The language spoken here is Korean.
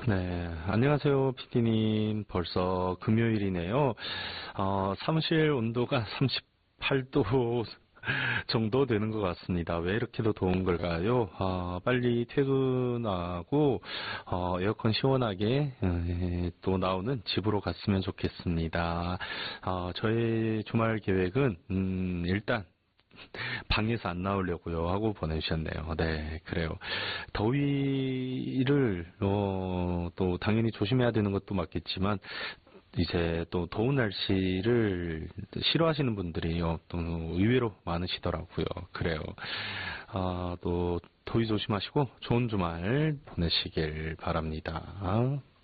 네, 안녕하세요, 피디님. 벌써 금요일이네요. 사무실 온도가 38도 정도 되는 것 같습니다. 왜 이렇게도 더운 걸까요? 빨리 퇴근하고, 에어컨 시원하게, 또 나오는 집으로 갔으면 좋겠습니다. 저의 주말 계획은, 일단, 방에서 안 나오려고요 하고 보내주셨네요. 네, 그래요. 더위를 또 당연히 조심해야 되는 것도 맞겠지만 이제 또 더운 날씨를 싫어하시는 분들이 또 의외로 많으시더라고요. 그래요. 또 더위 조심하시고 좋은 주말 보내시길 바랍니다.